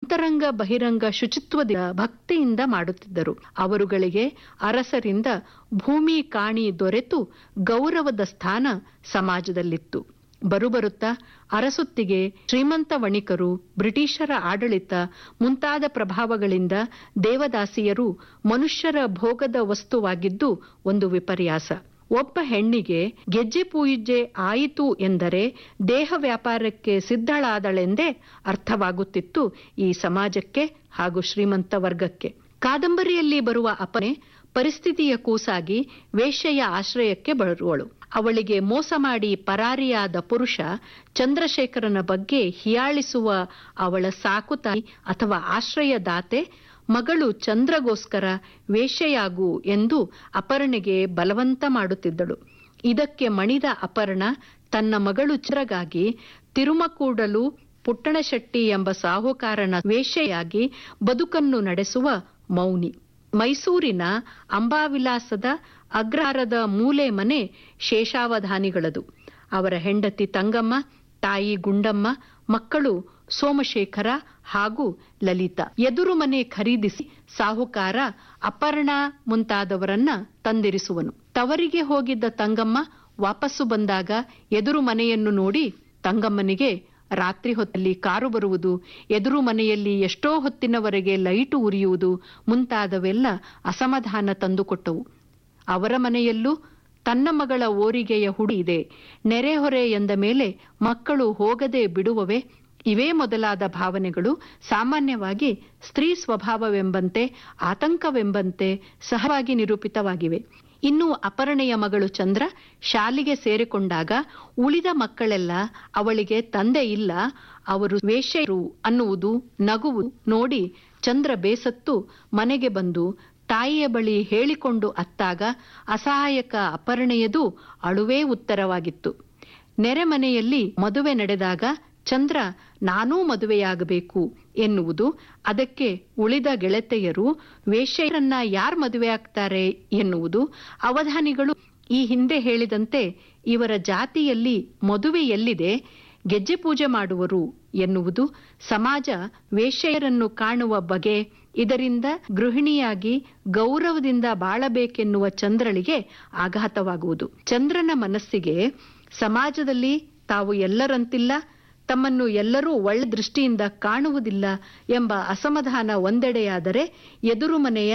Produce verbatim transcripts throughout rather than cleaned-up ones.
ಅಂತರಂಗ ಬಹಿರಂಗ ಶುಚಿತ್ವದ ಭಕ್ತಿಯಿಂದ ಮಾಡುತ್ತಿದ್ದರು. ಅವರುಗಳಿಗೆ ಅರಸರಿಂದ ಭೂಮಿ ಕಾಣಿ ದೊರೆತು ಗೌರವದ ಸ್ಥಾನ ಸಮಾಜದಲ್ಲಿತ್ತು. ಬರುಬರುತ್ತಾ ಅರಸೊತ್ತಿಗೆ ಶ್ರೀಮಂತ ವಣಿಕರು, ಬ್ರಿಟಿಷರ ಆಡಳಿತ ಮುಂತಾದ ಪ್ರಭಾವಗಳಿಂದ ದೇವದಾಸಿಯರು ಮನುಷ್ಯರ ಭೋಗದ ವಸ್ತುವಾಗಿದ್ದು ಒಂದು ವಿಪರ್ಯಾಸ. ಒಬ್ಬ ಹೆಣ್ಣಿಗೆ ಗೆಜ್ಜೆ ಪೂಜೆ ಆಯಿತು ಎಂದರೆ ದೇಹ ವ್ಯಾಪಾರಕ್ಕೆ ಸಿದ್ಧಳಾದಳೆಂದೇ ಅರ್ಥವಾಗುತ್ತಿತ್ತು ಈ ಸಮಾಜಕ್ಕೆ ಹಾಗೂ ಶ್ರೀಮಂತ ವರ್ಗಕ್ಕೆ. ಕಾದಂಬರಿಯಲ್ಲಿ ಬರುವ ಅಪನೆ ಪರಿಸ್ಥಿತಿಯ ಕೂಸಾಗಿ ವೇಶ್ಯೆಯ ಆಶ್ರಯಕ್ಕೆ ಬರುವಳು. ಅವಳಿಗೆ ಮೋಸ ಮಾಡಿ ಪರಾರಿಯಾದ ಪುರುಷ ಚಂದ್ರಶೇಖರನ ಬಗ್ಗೆ ಹಿಯಾಳಿಸುವ ಅವಳ ಸಾಕುತಾಯಿ ಅಥವಾ ಆಶ್ರಯದಾತೆ ಮಗಳು ಚಂದ್ರಗೋಸ್ಕರ ವೇಶ್ಯೆಯಾಗು ಎಂದು ಅಪರ್ಣೆಗೆ ಬಲವಂತ ಮಾಡುತ್ತಿದ್ದಳು. ಇದಕ್ಕೆ ಮಣಿದ ಅಪರ್ಣ ತನ್ನ ಮಗಳು ಚಂದ್ರಗಾಗಿ ತಿರುಮಕೂಡಲು ಪುಟ್ಟಣಶೆಟ್ಟಿ ಎಂಬ ಸಾಹುಕಾರನ ವೇಶ್ಯೆಯಾಗಿ ಬದುಕನ್ನು ನಡೆಸುವ ಮೌನಿ. ಮೈಸೂರಿನ ಅಂಬಾವಿಲಾಸದ ಅಗ್ರಹಾರದ ಮೂಲೆ ಮನೆ ಶೇಷಾವಧಾನಿಗಳದು. ಅವರ ಹೆಂಡತಿ ತಂಗಮ್ಮ, ತಾಯಿ ಗುಂಡಮ್ಮ, ಮಕ್ಕಳು ಸೋಮಶೇಖರ ಹಾಗೂ ಲಲಿತಾ. ಎದುರು ಮನೆ ಖರೀದಿಸಿ ಸಾಹುಕಾರ ಅಪರ್ಣ ಮುಂತಾದವರನ್ನ ತಂದಿರಿಸುವನು. ತವರಿಗೆ ಹೋಗಿದ್ದ ತಂಗಮ್ಮ ವಾಪಸ್ಸು ಬಂದಾಗ ಎದುರು ಮನೆಯನ್ನು ನೋಡಿ ತಂಗಮ್ಮನಿಗೆ ರಾತ್ರಿ ಹೊತ್ತಲ್ಲಿ ಕಾರು ಬರುವುದು, ಎದುರು ಮನೆಯಲ್ಲಿ ಎಷ್ಟೋ ಹೊತ್ತಿನವರೆಗೆ ಲೈಟು ಉರಿಯುವುದು ಮುಂತಾದವೆಲ್ಲ ಅಸಮಾಧಾನ ತಂದುಕೊಟ್ಟವು. ಅವರ ಮನೆಯಲ್ಲೂ ತನ್ನ ಮಗಳ ಓರಿಗೆಯ ಹುಡಿ ಇದೆ, ನೆರೆಹೊರೆ ಎಂದ ಮೇಲೆ ಮಕ್ಕಳು ಹೋಗದೆ ಬಿಡುವವೇ, ಇವೇ ಮೊದಲಾದ ಭಾವನೆಗಳು ಸಾಮಾನ್ಯವಾಗಿ ಸ್ತ್ರೀ ಸ್ವಭಾವವೆಂಬಂತೆ ಆತಂಕವೆಂಬಂತೆ ಸಹವಾಗಿ ನಿರೂಪಿತವಾಗಿವೆ. ಇನ್ನು ಅಪರ್ಣೆಯ ಮಗಳು ಚಂದ್ರ ಶಾಲೆಗೆ ಸೇರಿಕೊಂಡಾಗ ಉಳಿದ ಮಕ್ಕಳೆಲ್ಲ ಅವಳಿಗೆ ತಂದೆ ಇಲ್ಲ, ಅವರು ವೇಶ್ಯರು ಅನ್ನುವುದು ನಗುವು ನೋಡಿ ಚಂದ್ರ ಬೇಸತ್ತು ಮನೆಗೆ ಬಂದು ತಾಯಿಯ ಬಳಿ ಹೇಳಿಕೊಂಡು ಅತ್ತಾಗ ಅಸಹಾಯಕ ಅಪರ್ಣೆಯದು ಅಳುವೇ ಉತ್ತರವಾಗಿತ್ತು. ನೆರೆಮನೆಯಲ್ಲಿ ಮದುವೆ ನಡೆದಾಗ ಚಂದ್ರ ನಾನೂ ಮದುವೆಯಾಗಬೇಕು ಎನ್ನುವುದು, ಅದಕ್ಕೆ ಉಳಿದ ಗೆಳತಿಯರು ವೇಶ್ಯರನ್ನ ಯಾರ್ ಮದುವೆ ಆಗ್ತಾರೆ ಎನ್ನುವುದು, ಅವಧಾನಿಗಳು ಈ ಹಿಂದೆ ಹೇಳಿದಂತೆ ಇವರ ಜಾತಿಯಲ್ಲಿ ಮದುವೆ ಎಲ್ಲಿದೆ, ಗೆಜ್ಜೆ ಪೂಜೆ ಮಾಡುವರು ಎನ್ನುವುದು, ಸಮಾಜ ವೇಶ್ಯೆಯರನ್ನು ಕಾಣುವ ಬಗೆ, ಇದರಿಂದ ಗೃಹಿಣಿಯಾಗಿ ಗೌರವದಿಂದ ಬಾಳಬೇಕೆನ್ನುವ ಚಂದ್ರಳಿಗೆ ಆಘಾತವಾಗುವುದು. ಚಂದ್ರನ ಮನಸ್ಸಿಗೆ ಸಮಾಜದಲ್ಲಿ ತಾವು ಎಲ್ಲರಂತಿಲ್ಲ, ತಮ್ಮನ್ನು ಎಲ್ಲರೂ ಒಳ್ಳೆ ದೃಷ್ಟಿಯಿಂದ ಕಾಣುವುದಿಲ್ಲ ಎಂಬ ಅಸಮಾಧಾನ ಒಂದೆಡೆಯಾದರೆ, ಎದುರು ಮನೆಯ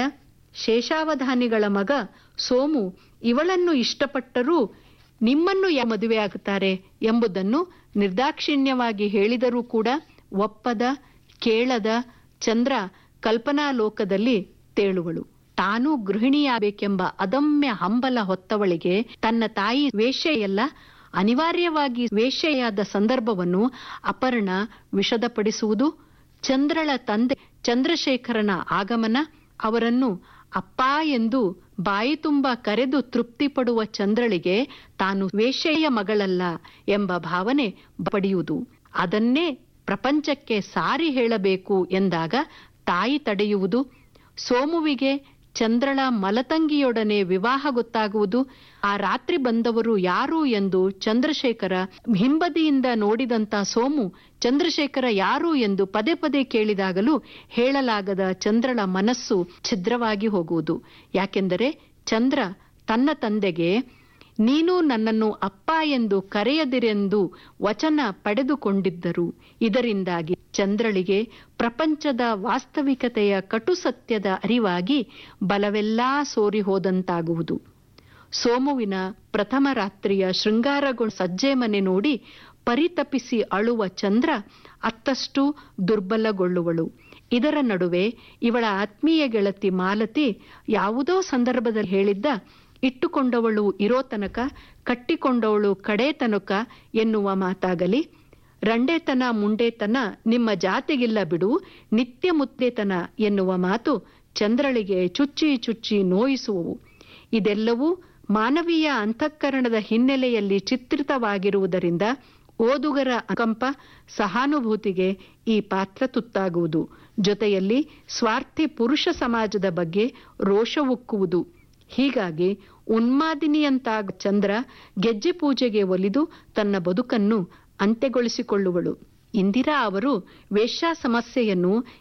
ಶೇಷಾವಧಾನಿಗಳ ಮಗ ಸೋಮು ಇವಳನ್ನು ಇಷ್ಟಪಟ್ಟರೂ ನಿಮ್ಮನ್ನು ಯಾವ ಮದುವೆಯಾಗುತ್ತಾರೆ ಎಂಬುದನ್ನು ನಿರ್ದಾಕ್ಷಿಣ್ಯವಾಗಿ ಹೇಳಿದರೂ ಕೂಡ ಒಪ್ಪದ ಕೇಳದ ಚಂದ್ರ ಕಲ್ಪನಾ ಲೋಕದಲ್ಲಿ ತೇಳುವಳು. ತಾನೂ ಗೃಹಿಣಿಯಾಗಬೇಕೆಂಬ ಅದಮ್ಯ ಹಂಬಲ ಹೊತ್ತವಳಿಗೆ ತನ್ನ ತಾಯಿ ವೇಶ್ಯೆಯಲ್ಲ, ಅನಿವಾರ್ಯವಾಗಿ ವೇಶ್ಯೆಯಾದ ಸಂದರ್ಭವನ್ನು ಅಪರ್ಣ ವಿಷದಪಡಿಸುವುದು, ಚಂದ್ರಳ ತಂದೆ ಚಂದ್ರಶೇಖರನ ಆಗಮನ, ಅವರನ್ನು ಅಪ್ಪ ಎಂದು ಬಾಯಿ ತುಂಬ ಕರೆದು ತೃಪ್ತಿಪಡುವ ಚಂದ್ರಳಿಗೆ ತಾನು ವೇಶ್ಯೆಯ ಮಗಳಲ್ಲ ಎಂಬ ಭಾವನೆ ಪಡೆಯುವುದು, ಅದನ್ನೇ ಪ್ರಪಂಚಕ್ಕೆ ಸಾರಿ ಹೇಳಬೇಕು ಎಂದಾಗ ತಾಯಿ ತಡೆಯುವುದು, ಸೋಮುವಿಗೆ ಚಂದ್ರಳ ಮಲತಂಗಿಯೊಡನೆ ವಿವಾಹ ಗೊತ್ತಾಗುವುದು, ಆ ರಾತ್ರಿ ಬಂದವರು ಯಾರು ಎಂದು ಚಂದ್ರಶೇಖರ ಹಿಂಬದಿಯಿಂದ ನೋಡಿದಂತ ಸೋಮು ಚಂದ್ರಶೇಖರ ಯಾರು ಎಂದು ಪದೇ ಪದೇ ಕೇಳಿದಾಗಲೂ ಹೇಳಲಾಗದ ಚಂದ್ರಳ ಮನಸ್ಸು ಛಿದ್ರವಾಗಿ ಹೋಗುವುದು. ಯಾಕೆಂದರೆ ಚಂದ್ರ ತನ್ನ ತಂದೆಗೆ ನೀನು ನನ್ನನ್ನು ಅಪ್ಪ ಎಂದು ಕರೆಯದಿರೆಂದು ವಚನ ಪಡೆದುಕೊಂಡಿದ್ದರು. ಇದರಿಂದಾಗಿ ಚಂದ್ರಳಿಗೆ ಪ್ರಪಂಚದ ವಾಸ್ತವಿಕತೆಯ ಕಟುಸತ್ಯದ ಅರಿವಾಗಿ ಬಲವೆಲ್ಲಾ ಸೋರಿ ಹೋದಂತಾಗುವುದು. ಸೋಮುವಿನ ಪ್ರಥಮ ರಾತ್ರಿಯ ಶೃಂಗಾರಗೊಂಡ ಸಜ್ಜೆ ಮನೆ ನೋಡಿ ಪರಿತಪಿಸಿ ಅಳುವ ಚಂದ್ರ ಅತ್ತಷ್ಟು ದುರ್ಬಲಗೊಳ್ಳುವಳು. ಇದರ ನಡುವೆ ಇವಳ ಆತ್ಮೀಯ ಗೆಳತಿ ಮಾಲತಿ ಯಾವುದೋ ಸಂದರ್ಭದಲ್ಲಿ ಹೇಳಿದ್ದ ಇಟ್ಟುಕೊಂಡವಳು ಇರೋ ತನಕ ಕಟ್ಟಿಕೊಂಡವಳು ಕಡೆ ತನಕ ಎನ್ನುವ ಮಾತಾಗಲಿ, ರಂಡೇತನ ಮುಂಡೇತನ ನಿಮ್ಮ ಜಾತಿಗಿಲ್ಲ ಬಿಡು, ನಿತ್ಯ ಮುತ್ತೇತನ ಎನ್ನುವ ಮಾತು ಚಂದ್ರಳಿಗೆ ಚುಚ್ಚಿ ಚುಚ್ಚಿ ನೋಯಿಸುವವು. ಇದೆಲ್ಲವೂ ಮಾನವೀಯ ಅಂತಃಕರಣದ ಹಿನ್ನೆಲೆಯಲ್ಲಿ ಚಿತ್ರಿತವಾಗಿರುವುದರಿಂದ ಓದುಗರ ಅನುಕಂಪ ಸಹಾನುಭೂತಿಗೆ ಈ ಪಾತ್ರ ತುತ್ತಾಗುವುದು. ಜೊತೆಯಲ್ಲಿ ಸ್ವಾರ್ಥಿ ಪುರುಷ ಸಮಾಜದ ಬಗ್ಗೆ ರೋಷವುಕ್ಕುವುದು. ಹೀಗಾಗಿ ಉನ್ಮಾದಿನಿಯಂತಾಗ ಚಂದ್ರ ಗೆಜ್ಜೆ ಪೂಜೆಗೆ ಒಲಿದು ತನ್ನ ಬದುಕನ್ನು ಅಂತ್ಯಗೊಳಿಸಿಕೊಳ್ಳುವಳು. ಇಂದಿರಾ ಅವರು ವೇಶ್ಯಾ ಸಮಸ್ಯೆಯನ್ನು